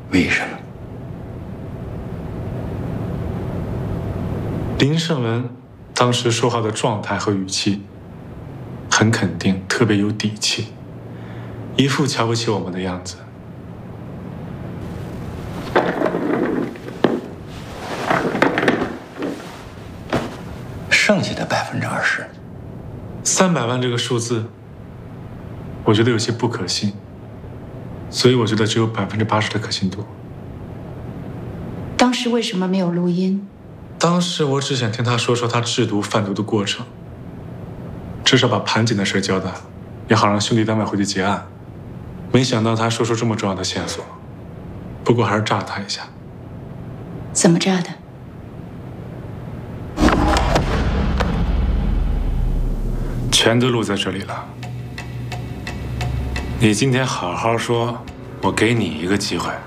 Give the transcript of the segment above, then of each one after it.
为什么？ 林胜文当时说话的状态和语气很肯定，特别有底气，一副瞧不起我们的样子。 剩下的20%，300 万这个数字，我觉得有些不可信，所以我觉得只有80%的可信度。 当时为什么没有录音？ 当时我只想听他说说他制毒贩毒的过程，至少把盘锦的事交代，也好让兄弟单位回去结案。没想到他说出这么重要的线索，不过还是炸了他一下。 怎么炸的？ 全都录在这里了。你今天好好说，我给你一个机会。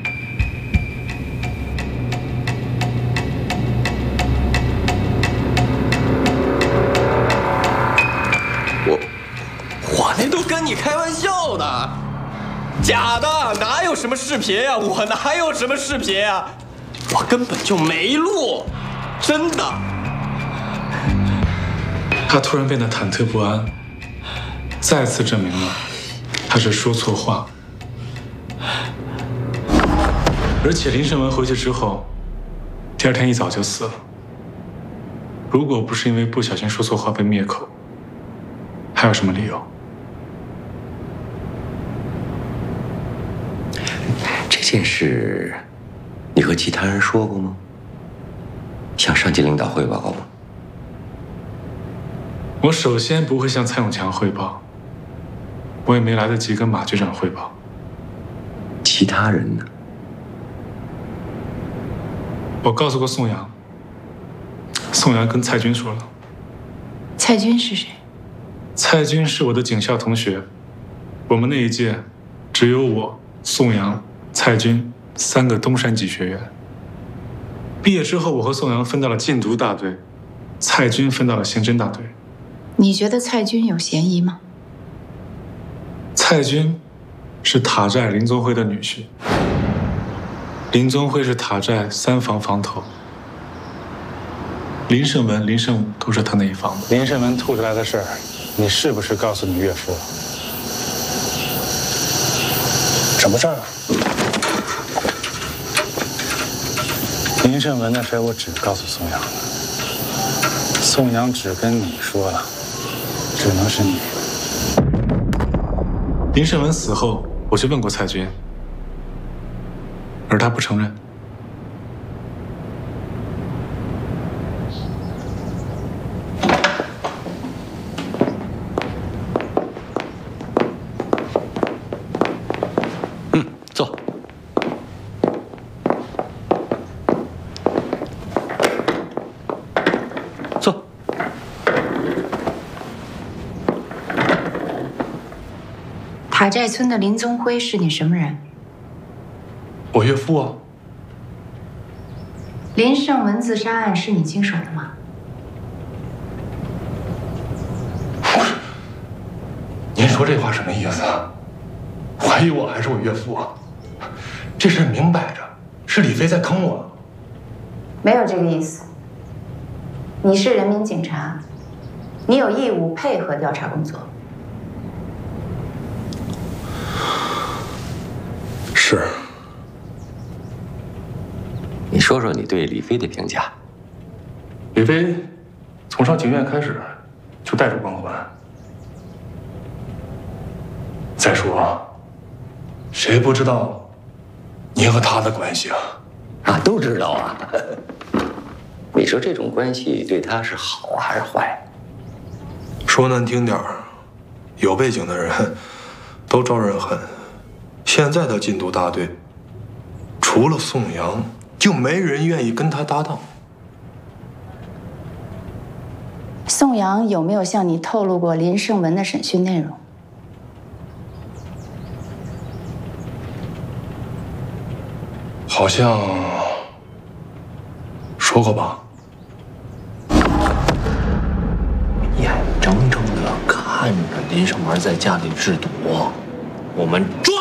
我那都跟你开玩笑的，假的，哪有什么视频呀？我哪有什么视频呀？我根本就没录，真的。 他突然变得忐忑不安，再次证明了他是说错话。而且林胜文回去之后，第二天一早就死了。如果不是因为不小心说错话被灭口，还有什么理由？ 这件事，你和其他人说过吗？向上级领导汇报过吗？ 我首先不会向蔡永强汇报，我也没来得及跟马局长汇报。 其他人呢？ 我告诉过宋阳，宋阳跟蔡军说了。 蔡军是谁？ 蔡军是我的警校同学，我们那一届只有我、宋阳、蔡军3个东山级学员。毕业之后，我和宋阳分到了禁毒大队，蔡军分到了刑侦大队。 你觉得蔡军有嫌疑吗？ 蔡军是塔寨林宗辉的女婿，林宗辉是塔寨3房房头，林胜文、林胜武都是他那一房的。 林胜文吐出来的事儿，你是不是告诉你岳父了？什么事儿啊？林胜文的事我只告诉宋阳了，宋阳只跟你说了，只能是你。 林胜文死后，我去问过蔡军，而他不承认。 坐。坐。 塔寨村的林宗辉是你什么人？ 我岳父啊。 林胜文自杀案是你经手的吗？ 您说这话什么意思啊？怀疑我还是我岳父啊？这事明摆着是李飞在坑我。 没有这个意思。你是人民警察，你有义务配合调查工作。 是。 你说说你对李飞的评价。 李飞从上警院开始就带着光环。再说，谁不知道您和他的关系啊？ 啊，都知道啊。你说这种关系对他是好还是坏？ 说难听点儿，有背景的人都招人恨。现在的禁毒大队，除了宋阳，就没人愿意跟他搭档。 宋阳有没有向你透露过林胜文的审讯内容？ 好像说过吧。 眼睁睁的看着林胜文在家里制毒，我们抓